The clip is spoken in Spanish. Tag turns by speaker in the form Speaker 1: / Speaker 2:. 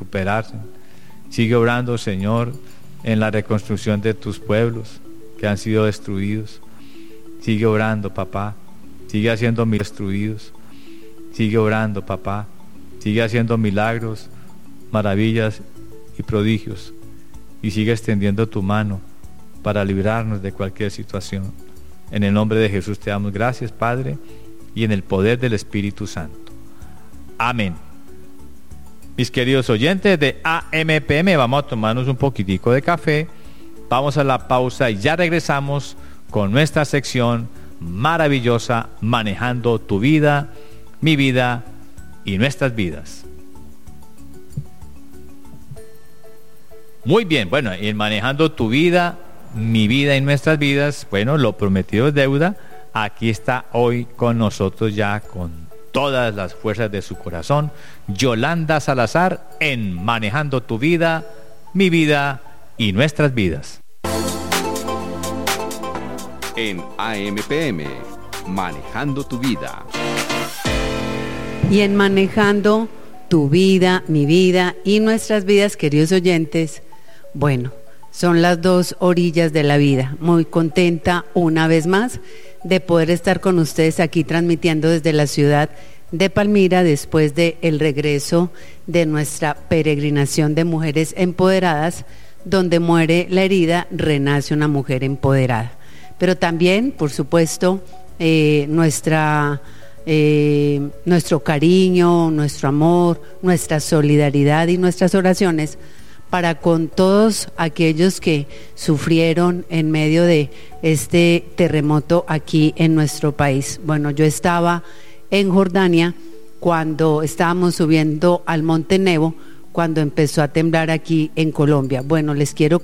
Speaker 1: recuperarse. Sigue obrando, Señor, en la reconstrucción de tus pueblos que han sido destruidos. Sigue obrando, papá. Sigue haciendo milagros destruidos. Sigue obrando, papá. Sigue haciendo milagros, maravillas y prodigios. Y sigue extendiendo tu mano para librarnos de cualquier situación. En el nombre de Jesús te damos gracias, Padre, y en el poder del Espíritu Santo. Amén. Mis queridos oyentes de AMPM, vamos a tomarnos un poquitico de café, vamos a la pausa y ya regresamos con nuestra sección maravillosa, manejando tu vida, mi vida y nuestras vidas. Muy bien, bueno, y en manejando tu vida, mi vida y nuestras vidas, bueno, lo prometido es deuda. Aquí está hoy con nosotros ya con todas las fuerzas de su corazón, Yolanda Salazar, en Manejando tu vida, mi vida y nuestras vidas.
Speaker 2: En AMPM, Manejando tu vida.
Speaker 3: Y en Manejando tu vida, mi vida y nuestras vidas, queridos oyentes, bueno, son las dos orillas de la vida. Muy contenta una vez más de poder estar con ustedes aquí transmitiendo desde la ciudad de Palmira después del regreso de nuestra peregrinación de mujeres empoderadas, donde muere la herida, renace una mujer empoderada. Pero también, por supuesto, nuestro cariño, nuestro amor, nuestra solidaridad y nuestras oraciones para con todos aquellos que sufrieron en medio de este terremoto aquí en nuestro país. Bueno, yo estaba en Jordania cuando estábamos subiendo al Monte Nebo, cuando empezó a temblar aquí en Colombia. Bueno, les quiero